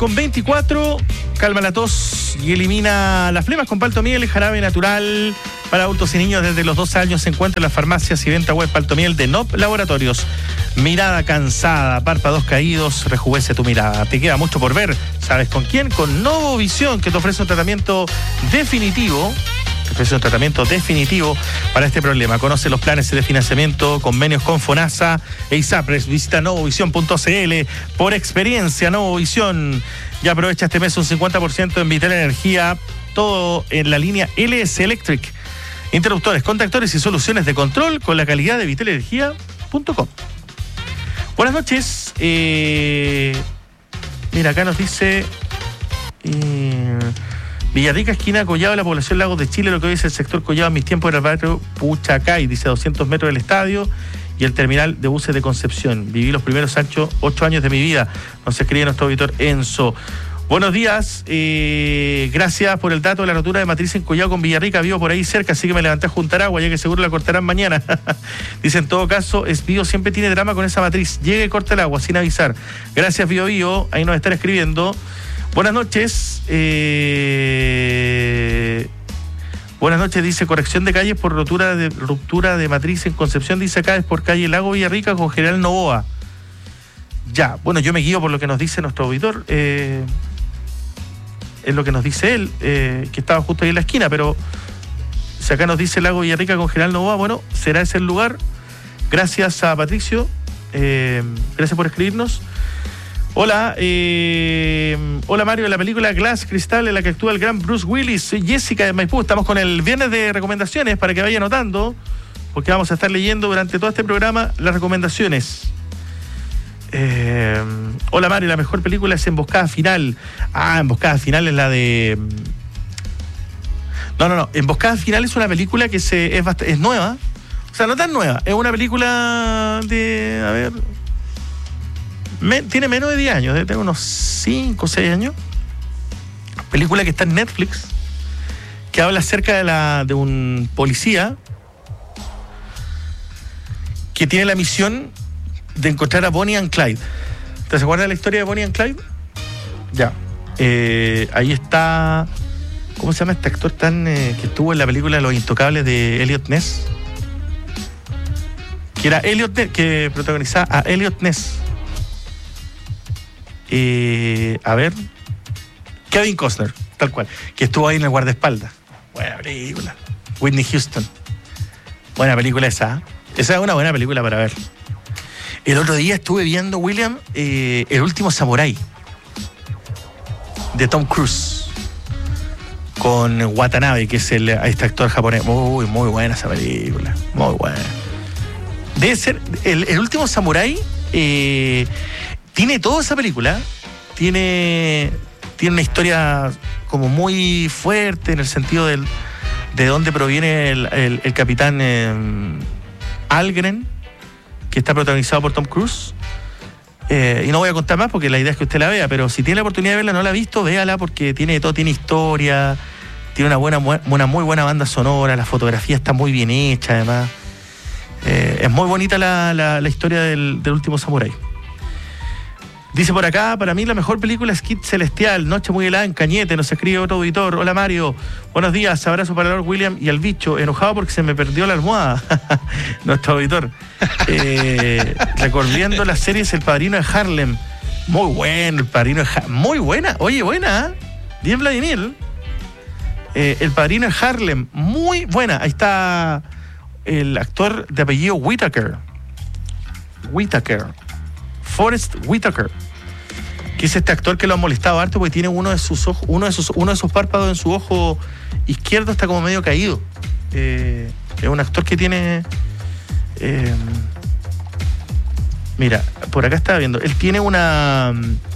2:24, calma la tos y elimina las flemas con Paltomiel, jarabe natural para adultos y niños desde los 2 años. Se encuentra en las farmacias y venta web Paltomiel de NOP Laboratorios. Mirada cansada, párpados caídos, rejuvenece tu mirada. Te queda mucho por ver. ¿Sabes con quién? Con Novovisión, que te ofrece un tratamiento definitivo. Para este problema. Conoce los planes de financiamiento, convenios con FONASA e ISAPRES. Visita novovision.cl. Por experiencia, Novovisión. Ya aprovecha este mes un 50% en Vital Energía. Todo en la línea LS Electric. Interruptores, contactores y soluciones de control con la calidad de vitalenergia.com. Buenas noches. Mira, acá nos dice... Villarrica, esquina Collado, la población Lagos de Chile, lo que hoy es el sector Collado. En mis tiempos era el barrio Puchacay, dice, a 200 metros del estadio y el terminal de buses de Concepción. Viví los primeros 8 años de mi vida. Nos escribe nuestro auditor Enzo. Buenos días, gracias por el dato de la rotura de matriz en Collado con Villarrica. Vivo por ahí cerca, así que me levanté a juntar agua, ya que seguro la cortarán mañana. Dice, en todo caso, Bio siempre tiene drama con esa matriz. Llegue y corta el agua sin avisar. Gracias, Bio. Ahí nos están escribiendo. Buenas noches. Buenas noches, dice, corrección de calles por ruptura de matriz en Concepción, dice acá, es por calle Lago Villarrica con General Novoa. Ya, bueno, yo me guío por lo que nos dice nuestro auditor, es lo que nos dice él, que estaba justo ahí en la esquina, pero si acá nos dice Lago Villarrica con General Novoa, bueno, será ese el lugar. Gracias a Patricio, gracias por escribirnos. Hola, hola Mario, la película Glass Cristal en la que actúa el gran Bruce Willis. Soy Jessica de Maipú. Estamos con el viernes de recomendaciones para que vaya anotando, porque vamos a estar leyendo durante todo este programa las recomendaciones. Hola Mario, la mejor película es Emboscada Final. Emboscada Final es la de... No. Emboscada Final es una película que es nueva. O sea, no tan nueva. Es una película de... A ver... tiene menos de 10 años, debe tener unos 5 o 6 años. Película que está en Netflix, que habla acerca de un policía que tiene la misión de encontrar a Bonnie and Clyde. ¿Te acuerdas de la historia de Bonnie and Clyde? Ya. Ahí está... ¿Cómo se llama este actor que estuvo en la película Los Intocables de Elliot Ness? Que era Elliot Ness, que protagonizaba a Elliot Ness. A ver, Kevin Costner, tal cual, que estuvo ahí en el guardaespaldas. Buena película. Whitney Houston. Buena película esa. Esa es una buena película para ver. El otro día estuve viendo, William, El Último Samurái de Tom Cruise con Watanabe, que es este actor japonés. Muy buena esa película. Muy buena. Debe ser El Último Samurái. Tiene toda esa película, tiene una historia como muy fuerte en el sentido de dónde proviene el capitán Algren, que está protagonizado por Tom Cruise. Y no voy a contar más porque la idea es que usted la vea, pero si tiene la oportunidad de verla, no la ha visto, véala porque tiene todo, tiene historia, tiene una muy buena banda sonora, la fotografía está muy bien hecha además. Es muy bonita la historia del Último Samurái. Dice por acá, para mí la mejor película es Kid Celestial, Noche muy helada en Cañete, nos escribe otro auditor. Hola Mario, buenos días, abrazo para Lord William y al bicho, enojado porque se me perdió la almohada. Nuestro auditor. Recordando las series El Padrino de Harlem, muy bueno, El Padrino de Harlem, muy buena, oye, buena, bien Vladimir. El Padrino de Harlem, muy buena, ahí está el actor de apellido Whitaker. Forrest Whitaker, que es este actor que lo ha molestado harto porque tiene uno de sus párpados en su ojo izquierdo está como medio caído. Es un actor que tiene mira, por acá estaba viendo, él tiene una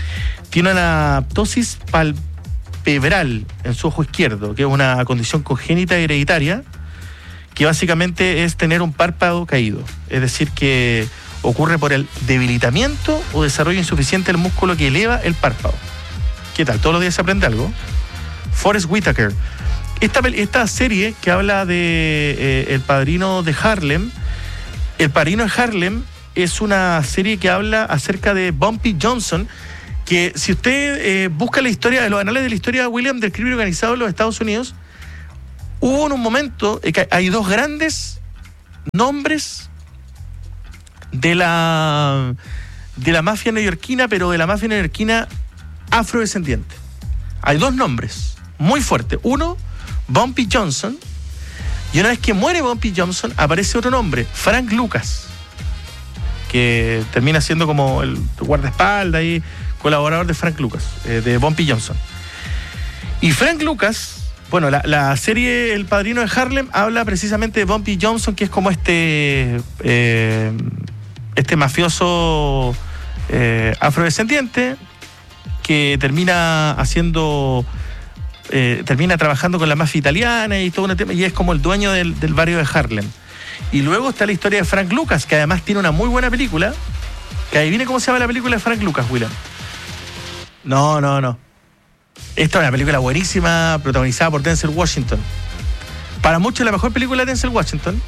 ptosis palpebral en su ojo izquierdo, que es una condición congénita hereditaria que básicamente es tener un párpado caído, es decir que ocurre por el debilitamiento o desarrollo insuficiente del músculo que eleva el párpado. ¿Qué tal? Todos los días se aprende algo. Forrest Whitaker. Esta serie que habla de El Padrino de Harlem. El Padrino de Harlem es una serie que habla acerca de Bumpy Johnson, que si usted busca la historia, de los anales de la historia de William del crimen organizado en los Estados Unidos, hubo en un momento que hay dos grandes nombres de la mafia neoyorquina, pero de la mafia neoyorquina afrodescendiente. Hay dos nombres muy fuertes. Uno, Bumpy Johnson, y una vez que muere Bumpy Johnson, aparece otro nombre, Frank Lucas, que termina siendo como el guardaespaldas y colaborador de Frank Lucas, de Bumpy Johnson. Y Frank Lucas, bueno, la serie El Padrino de Harlem habla precisamente de Bumpy Johnson, que es como este mafioso afrodescendiente que termina trabajando con la mafia italiana y todo un tema, y es como el dueño del barrio de Harlem. Y luego está la historia de Frank Lucas, que además tiene una muy buena película, que adivine cómo se llama la película de Frank Lucas, William. No. Esta es una película buenísima, protagonizada por Denzel Washington. Para muchos la mejor película de Denzel Washington.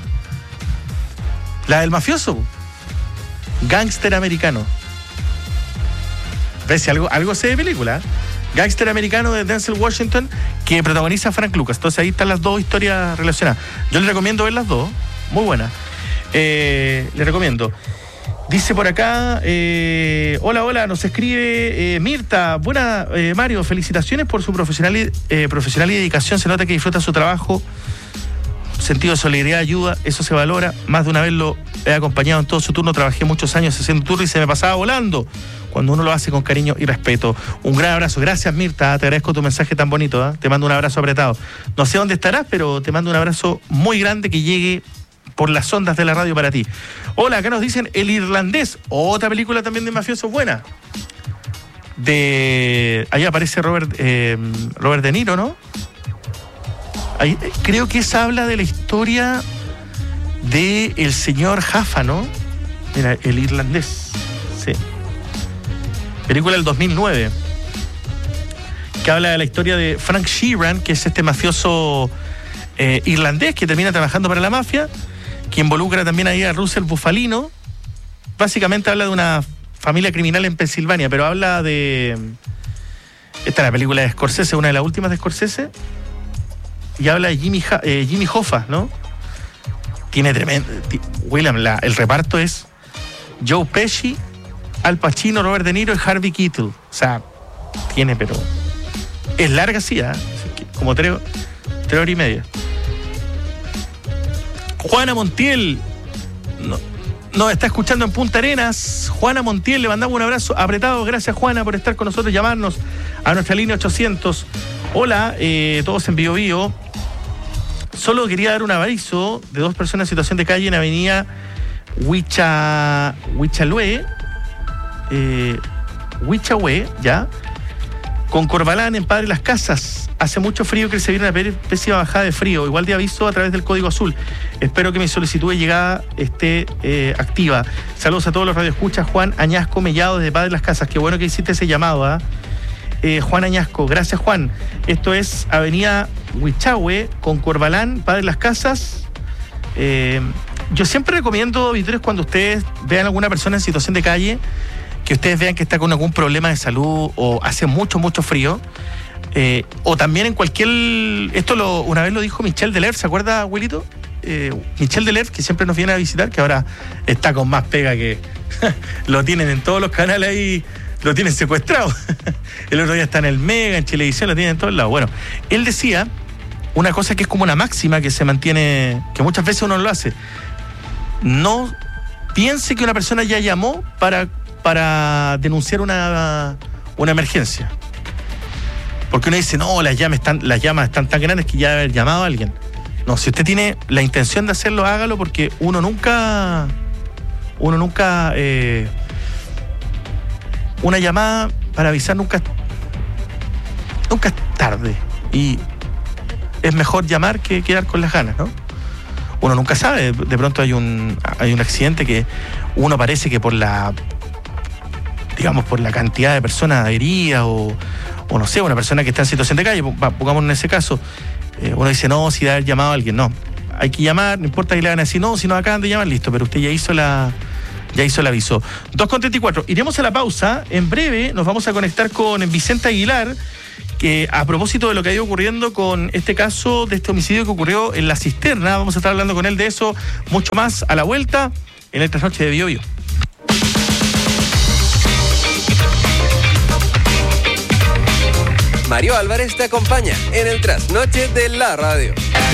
La del mafioso. Gángster americano. ¿Ves? Si algo sé de película. Gángster americano de Denzel Washington, que protagoniza a Frank Lucas. Entonces ahí están las dos historias relacionadas. Yo les recomiendo ver las dos. Muy buenas. Les recomiendo. Dice por acá, hola, nos escribe Mirta. Buena, Mario, felicitaciones por su profesional y dedicación. Se nota que disfruta su trabajo. Sentido de solidaridad, ayuda, eso se valora. Más de una vez lo he acompañado en todo su turno. Trabajé muchos años haciendo turno y se me pasaba volando cuando uno lo hace con cariño y respeto. Un gran abrazo. Gracias, Mirta. Te agradezco tu mensaje tan bonito. Te mando un abrazo apretado. No sé dónde estarás, pero te mando un abrazo muy grande que llegue por las ondas de la radio para ti. Hola, acá nos dicen El Irlandés, otra película también de mafiosos buena. Ahí aparece Robert De Niro, ¿no? Ahí, creo que esa habla de la historia de el señor Jaffa, ¿no? Mira, El Irlandés. Sí. Película del 2009. Que habla de la historia de Frank Sheeran, que es este mafioso irlandés que termina trabajando para la mafia, que involucra también ahí a Russell Bufalino. Básicamente habla de una familia criminal en Pensilvania, pero habla de... Esta es la película de Scorsese, una de las últimas de Scorsese, y habla de Jimmy Hoffa, ¿no? Tiene tremendo... William, el reparto es Joe Pesci, Al Pacino, Robert De Niro y Harvey Keitel. O sea, tiene, pero... Es larga, sí, ¿eh? Como 3 horas y media. Juana Montiel nos está escuchando en Punta Arenas. Juana Montiel, le mandamos un abrazo apretado. Gracias, Juana, por estar con nosotros, llamarnos a nuestra línea 800. Hola, todos en Bio Bio. Solo quería dar un aviso de 2 personas en situación de calle en avenida Huichalhue, ya, con Corbalán en Padre Las Casas. Hace mucho frío, que se viene una pésima bajada de frío. Igual de aviso a través del código azul. Espero que mi solicitud de llegada esté activa. Saludos a todos los radioescuchas. Juan Añasco Mellado desde Padre Las Casas. Qué bueno que hiciste ese llamado, Juan Añasco. Gracias, Juan. Esto es avenida Huichahue con Corbalán, Padre Las Casas. Yo siempre recomiendo, auditores, cuando ustedes vean a alguna persona en situación de calle, que ustedes vean que está con algún problema de salud o hace mucho frío, o también en cualquier... una vez lo dijo Michel Deleuze, ¿se acuerda, Wilito? Michel Deleuze, que siempre nos viene a visitar, que ahora está con más pega que... lo tienen en todos los canales ahí, lo tienen secuestrado. El otro día está en el Mega, en Chilevisión, lo tienen en todos lados. Bueno, él decía una cosa que es como una máxima que se mantiene, que muchas veces uno lo hace. No piense que una persona ya llamó para denunciar una emergencia. Porque uno dice, no, las llamas están tan grandes que ya debe haber llamado a alguien. No, si usted tiene la intención de hacerlo, hágalo, porque uno nunca una llamada para avisar nunca es tarde. Y es mejor llamar que quedar con las ganas, ¿no? Uno nunca sabe, de pronto hay un accidente que uno parece que por la cantidad de personas heridas o no sé, una persona que está en situación de calle, pongamos en ese caso, uno dice, no, si debe haber llamado a alguien, no. Hay que llamar, no importa que le hagan así, no, si nos acaban de llamar, listo, pero usted ya hizo la Ya hizo el aviso. 2:34. Iremos a la pausa. En breve nos vamos a conectar con Vicente Aguilar, que a propósito de lo que ha ido ocurriendo con este caso de este homicidio que ocurrió en La Cisterna, vamos a estar hablando con él de eso, mucho más a la vuelta en el Trasnoche de Bio Bio. Mario Álvarez te acompaña en el Trasnoche de la Radio.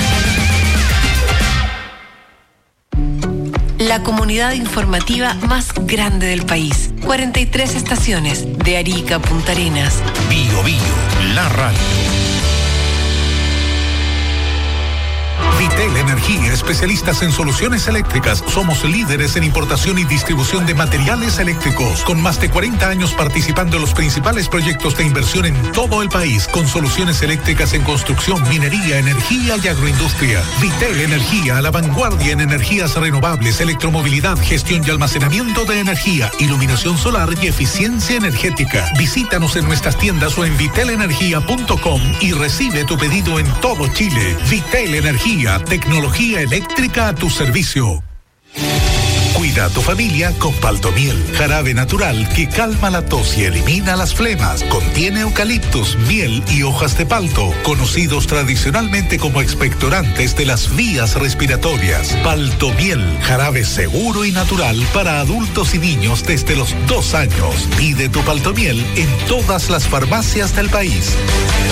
La comunidad informativa más grande del país. 43 estaciones, de Arica a Punta Arenas. Bio Bio, la radio. Vitel Energía, especialistas en soluciones eléctricas. Somos líderes en importación y distribución de materiales eléctricos, con más de 40 años participando en los principales proyectos de inversión en todo el país, con soluciones eléctricas en construcción, minería, energía y agroindustria. Vitel Energía, a la vanguardia en energías renovables, electromovilidad, gestión y almacenamiento de energía, iluminación solar y eficiencia energética. Visítanos en nuestras tiendas o en vitelenergia.com y recibe tu pedido en todo Chile. Vitel Energía, tecnología eléctrica a tu servicio. Cuida a tu familia con Paltomiel, jarabe natural que calma la tos y elimina las flemas. Contiene eucaliptus, miel y hojas de palto, conocidos tradicionalmente como expectorantes de las vías respiratorias. Paltomiel, jarabe seguro y natural para adultos y niños desde los 2 años. Pide tu Paltomiel en todas las farmacias del país.